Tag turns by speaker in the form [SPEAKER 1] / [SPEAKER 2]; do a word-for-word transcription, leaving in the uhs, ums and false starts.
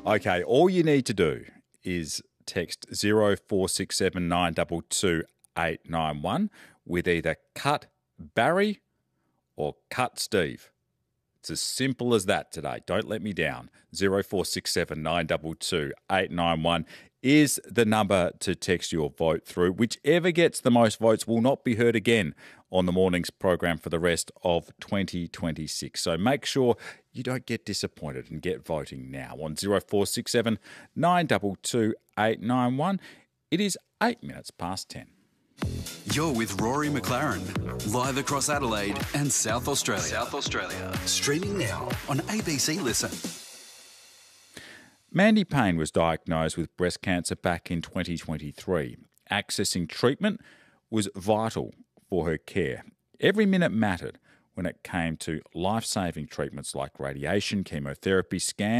[SPEAKER 1] Okay, all you need to do is text zero four six seven nine two two eight nine one with either Cut Barry or Cut Steve. It's as simple as that today. Don't let me down. zero four six seven nine two two eight nine one is the number to text your vote through. Whichever gets the most votes will not be heard again on the morning's program for the rest of twenty twenty-six. So make sure you don't get disappointed and get voting now on zero four six seven nine two two eight nine one. It is eight minutes past ten.
[SPEAKER 2] You're with Rory McLaren, live across Adelaide and South Australia. South Australia. Streaming now on A B C Listen.
[SPEAKER 1] Mandy Payne was diagnosed with breast cancer back in twenty twenty-three. Accessing treatment was vital for her care. Every minute mattered when it came to life-saving treatments like radiation, chemotherapy, scans,